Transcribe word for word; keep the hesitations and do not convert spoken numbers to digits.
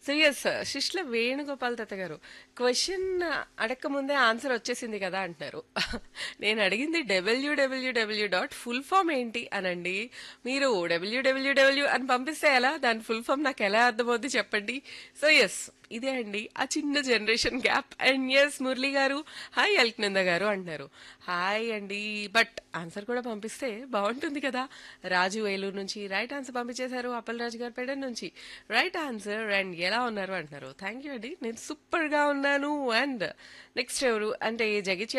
So yes శిష్ల Venugopal దత్త గారు question అడక్క ముందే answer వచ్చేసింది కదా అంటున్నారు. నేను అడిగింది డబ్ల్యూడబ్ల్యూడబ్ల్యూ డాట్ ఫుల్ ఫామ్ ఏంటి అనండి. మీరు డబ్ల్యూడబ్ల్యూడబ్ల్యూ అని పంపిస్తే ఎలా, దాని ఫుల్ ఫామ్ నాకు ఎలా అర్థమవుద్ది చెప్పండి. సో ఎస్ ఇదే అండి ఆ చిన్న generation gap. And yes Murali గారు హాయ్ అల్క్నంద గారు అంటున్నారు. హాయ్ అండి, బట్ ఆన్సర్ కూడా పంపిస్తే బాగుంటుంది కదా. రాజు ఏలూరు నుంచి రైట్ ఆన్సర్ పంపించేశారు. అప్పల్ రాజు గారు పెడన్ నుంచి రైట్ ఆన్సర్. అండ్ ఎలా ఉన్నారు అంటున్నారు. థ్యాంక్ యూ అండి, నేను సూపర్ గా ఉన్నాను. అండ్ నెక్స్ట్ ఎవరు అంటే జగిత్యాల